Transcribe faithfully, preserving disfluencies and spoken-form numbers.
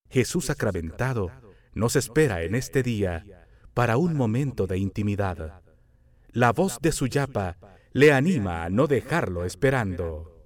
Jesús sacramentado nos espera en este día para un momento de intimidad. La voz de su yapa le anima a no dejarlo esperando.